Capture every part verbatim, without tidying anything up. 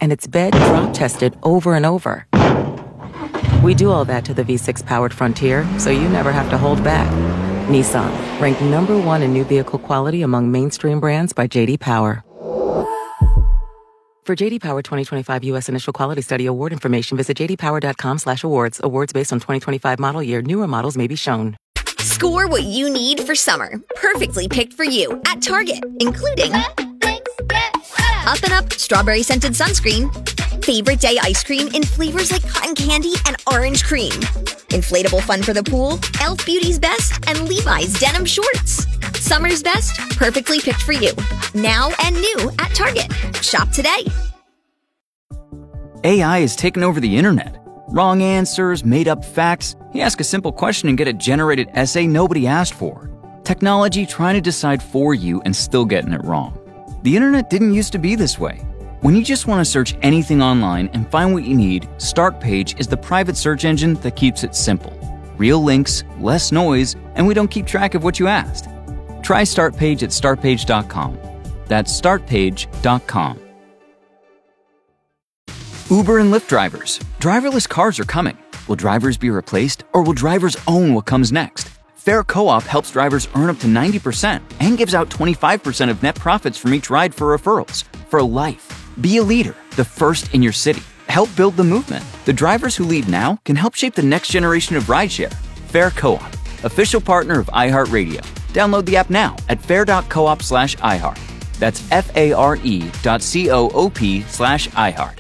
and it's bed drop tested over and over. We do all that to the V six powered Frontier, so you never have to hold back. Nissan, ranked number one in new vehicle quality among mainstream brands by J D Power. For J D Power twenty twenty-five U S Initial Quality Study Award information, visit j d power dot com slash awards. Awards based on twenty twenty-five model year. Newer models may be shown. Score what you need for summer. Perfectly picked for you at Target, including Up and Up Strawberry Scented Sunscreen, Favorite Day Ice Cream in flavors like cotton candy and orange cream, Inflatable Fun for the Pool, e l f Beauty's Best, and Levi's Denim Shorts. Summer's best, perfectly picked for you. Now and new at Target. Shop today. A I has taken over the internet. Wrong answers, made-up facts. You ask a simple question and get a generated essay nobody asked for. Technology trying to decide for you and still getting it wrong. The internet didn't used to be this way. When you just want to search anything online and find what you need, Startpage is the private search engine that keeps it simple. Real links, less noise, and we don't keep track of what you asked. Try Startpage at start page dot com. That's start page dot com. Uber and Lyft drivers. Driverless cars are coming. Will drivers be replaced, or will drivers own what comes next? Fair Co-op helps drivers earn up to ninety percent and gives out twenty-five percent of net profits from each ride for referrals. For life. Be a leader, the first in your city. Help build the movement. The drivers who lead now can help shape the next generation of rideshare. Fair Co-op, official partner of iHeartRadio. Download the app now at fair.coop slash iHeart. That's F-A-R-E dot C-O-O-P slash iHeart.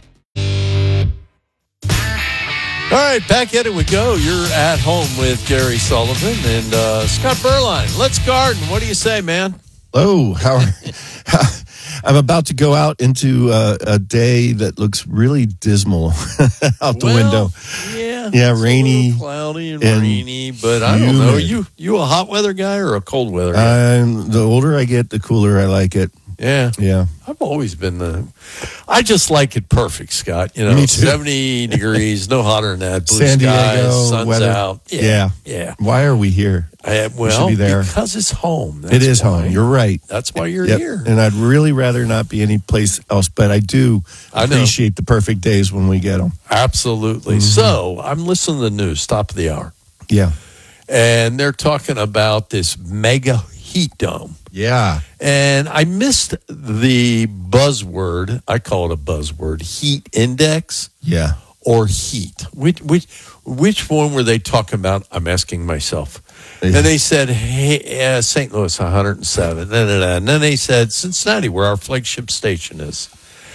All right, back at it we go. You're at home with Gary Sullivan and uh, Scott Berline. Let's garden. What do you say, man? Hello. How are, I'm about to go out into uh, a day that looks really dismal out the well, window. Yeah, yeah, rainy, cloudy, and, and rainy. But I don't know. Are you you a hot weather guy or a cold weather guy? Um, the older I get, the cooler I like it. Yeah, yeah. I've always been the. I just like it perfect, Scott. You know, Me too. seventy degrees, no hotter than that. Blue San skies, Diego, sun's weather. out. Yeah, yeah, yeah. Why are we here? I, well, we should be there because it's home. That's it is why. home. You're right. That's why you're yep. here. And I'd really rather not be any place else, but I do I know. appreciate the perfect days when we get them. Absolutely. Mm-hmm. So I'm listening to the news, top of the hour. Yeah. And they're talking about this mega heat dome. Yeah. And I missed the buzzword. I call it a buzzword. Heat index. Yeah. Or heat. Which which which one were they talking about? I'm asking myself. And they said, hey, uh, Saint Louis, one hundred seven. Nah, nah, nah. And then they said Cincinnati, where our flagship station is.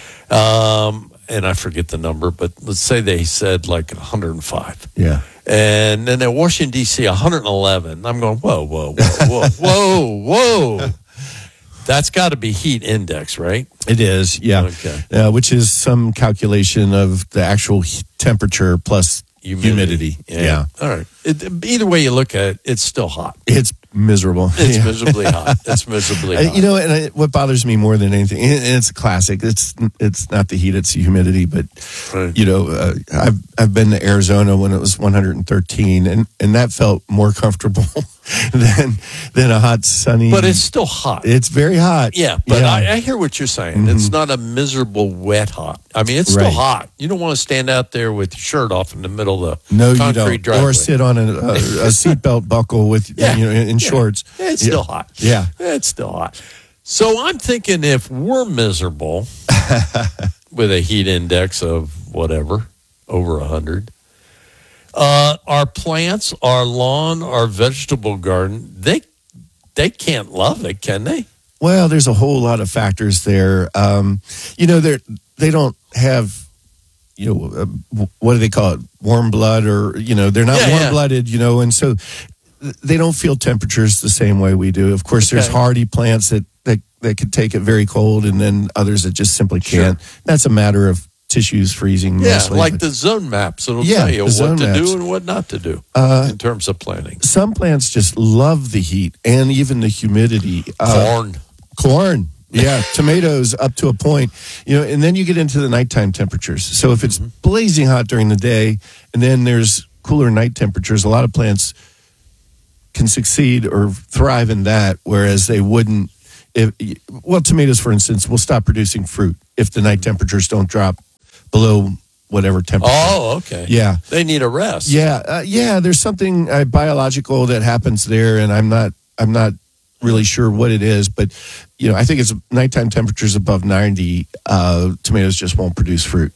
Um, and I forget the number, but let's say they said like one hundred five. Yeah. And then at Washington, D C, one hundred eleven. I'm going, whoa, whoa, whoa, whoa, whoa, whoa. That's got to be heat index, right? It is, yeah. Okay. Uh, which is some calculation of the actual heat temperature plus humidity. humidity. Yeah. yeah. All right. It, either way you look at it, it's still hot. It's miserable. It's yeah. miserably hot. It's miserably hot. You know, and I, what bothers me more than anything, and it's a classic. It's it's not the heat, it's the humidity. But right. you know, uh, I've I've been to Arizona when it was one hundred thirteen, and, and that felt more comfortable than than a hot sunny. But it's still hot. It's very hot. Yeah, but yeah. I, I hear what you're saying. Mm-hmm. It's not a miserable wet hot. I mean, it's still right. hot. You don't want to stand out there with your shirt off in the middle of the no, concrete you don't. driveway. Or sit on a, a, a seatbelt buckle with yeah. you know in, in yeah. shorts. It's yeah. still hot. Yeah, it's still hot. So I'm thinking if we're miserable with a heat index of whatever over a hundred, uh, our plants, our lawn, our vegetable garden, they they can't love it, can they? Well, there's a whole lot of factors there. Um, you know, they they don't have, you know, uh, what do they call it? Warm blood, or you know, they're not yeah, warm yeah. blooded. You know, and so they don't feel temperatures the same way we do. Of course, there's Okay. hardy plants that that that could take it very cold, and then others that just simply can't. Sure. That's a matter of tissues freezing. Yeah, mostly. like But the zone maps. It'll Yeah, tell you the what zone to maps. do and what not to do Uh, in terms of planting. some plants just love the heat and even the humidity. Uh, Corn. Corn. Yeah, tomatoes up to a point, you know, and then you get into the nighttime temperatures. So if it's blazing hot during the day and then there's cooler night temperatures, a lot of plants can succeed or thrive in that, whereas they wouldn't if, well, tomatoes, for instance, will stop producing fruit if the night temperatures don't drop below whatever temperature. Oh, okay. Yeah. They need a rest. Yeah, uh, yeah. There's something uh, biological that happens there, and I'm not, I'm not really sure what it is, but you know, I think it's nighttime temperatures above ninety. Uh, tomatoes just won't produce fruit.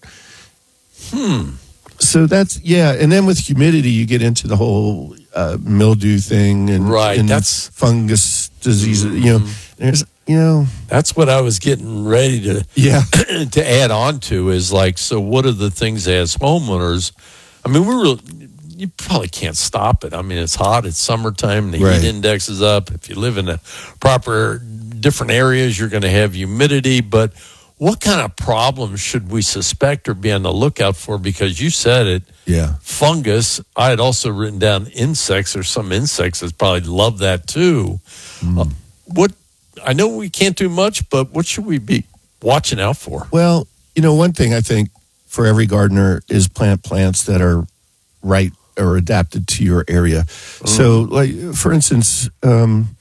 Hmm. So that's yeah, and then with humidity, you get into the whole uh, mildew thing, and Right, and that's- fungus diseases. You know, there's you know, That's what I was getting ready to yeah. to add on to is like, so what are the things as homeowners? I mean, we're real, you probably can't stop it. I mean, it's hot, it's summertime, the Right. heat index is up. If you live in a proper different areas, you're going to have humidity. But what kind of problems should we suspect or be on the lookout for? Because you said it, Yeah. fungus. I had also written down insects. There's some insects that probably love that too. Uh, what I know we can't do much, but what should we be watching out for? Well, you know, one thing I think for every gardener is plant plants that are right or adapted to your area. So, like for instance, um,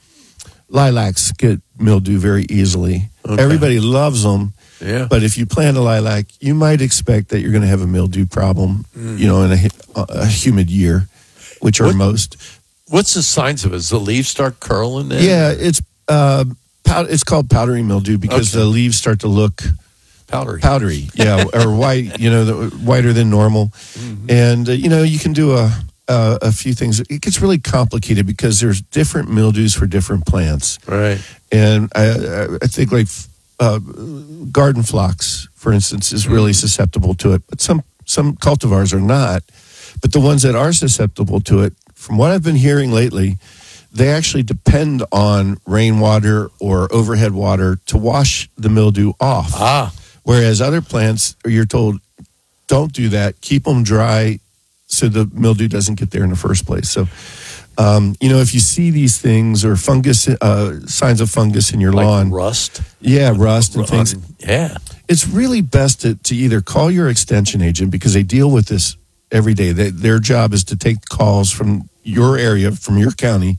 lilacs get mildew very easily. Okay. Everybody loves them. Yeah. But if you plant a lilac, you might expect that you're going to have a mildew problem, you know, in a, hu- a humid year, which are What- most. What's the signs of it? Does the leaves start curling then? Yeah, it's uh, pow- it's called powdery mildew because Okay. the leaves start to look Powdery. powdery, yeah, or white, you know, the, whiter than normal. Mm-hmm. And uh, you know, you can do a, a a few things. It gets really complicated because there's different mildews for different plants. Right. And I, I- I think like uh, garden phlox, for instance, is really susceptible to it. But some some cultivars are not. But the ones that are susceptible to it, from what I've been hearing lately, they actually depend on rainwater or overhead water to wash the mildew off. Ah. Whereas other plants, you're told, don't do that. Keep them dry so the mildew doesn't get there in the first place. So, um, you know, if you see these things or fungus, uh, signs of fungus in your Like lawn, rust. yeah, rust and things, Um, yeah. it's really best to, to either call your extension agent because they deal with this every day. They, their job is to take calls from your area, from your county,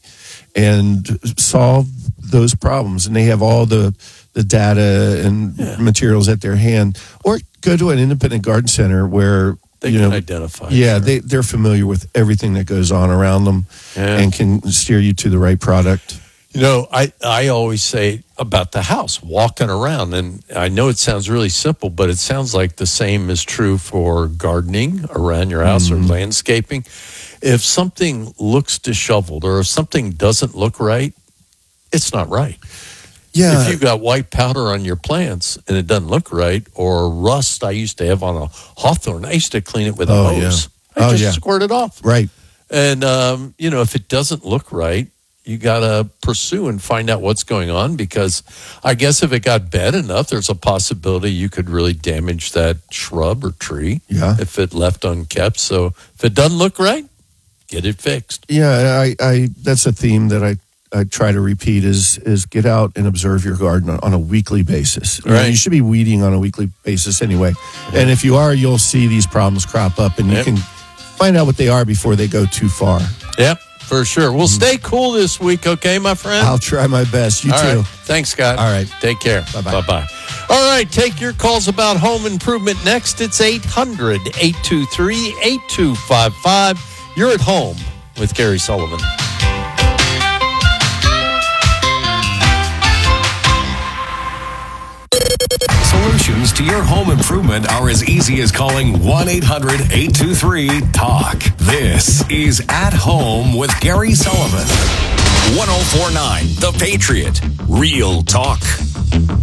and solve those problems. And they have all the the data and Yeah. materials at their hand. Or go to an independent garden center where They you can know, identify. yeah, sure. they they're familiar with everything that goes on around them Yeah. and can steer you to the right product. You know, I, I always say about the house, walking around, and I know it sounds really simple, but it sounds like the same is true for gardening around your house Mm-hmm. or landscaping. If something looks disheveled or if something doesn't look right, it's not right. Yeah, If you've got white powder on your plants and it doesn't look right, or rust I used to have on a hawthorn, I used to clean it with a Oh, hose. yeah. I Oh, just yeah. squirt it off. right. And, um, you know, if it doesn't look right, you got to pursue and find out what's going on because I guess if it got bad enough, there's a possibility you could really damage that shrub or tree Yeah. if it left unkept. So if it doesn't look right, get it fixed. Yeah, I, I that's a theme that I, I try to repeat is is get out and observe your garden on, on a weekly basis. You know, Right. you should be weeding on a weekly basis anyway. And if you are, you'll see these problems crop up and you Yep. can find out what they are before they go too far. Yep, for sure. Well, stay cool this week, okay, my friend? I'll try my best. You All too. right. Thanks, Scott. All right. Take care. Bye-bye. Bye-bye. All right. Take your calls about home improvement next. It's eight hundred, eight two three, eight two five five. You're at home with Gary Sullivan. Solutions to your home improvement are as easy as calling one eight hundred, eight two three, talk. This is At Home with Gary Sullivan. one oh four point nine The Patriot. Real talk.